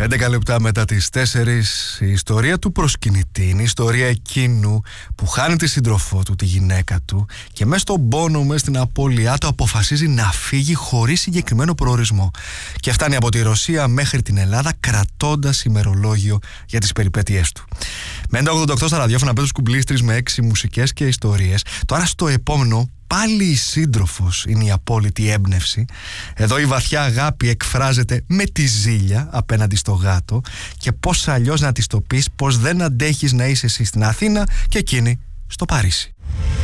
11 λεπτά μετά τις 4, η ιστορία του προσκυνητή είναι η ιστορία εκείνου που χάνει τη σύντροφό του, τη γυναίκα του, και μέσα στον πόνο, μέσα στην απώλειά του, αποφασίζει να φύγει χωρίς συγκεκριμένο προορισμό. Και φτάνει από τη Ρωσία μέχρι την Ελλάδα, κρατώντας ημερολόγιο για τις περιπέτειές του. Με 88 στα ραδιόφωνα πέτους κουμπλίστρης με 6 μουσικές και ιστορίες. Τώρα στο επόμενο, πάλι η σύντροφος είναι η απόλυτη έμπνευση. Εδώ η βαθιά αγάπη εκφράζεται με τη ζήλια απέναντι στο γάτο, και πώς αλλιώς να της το πεις πως δεν αντέχεις να είσαι εσύ στην Αθήνα και εκείνη στο Παρίσι.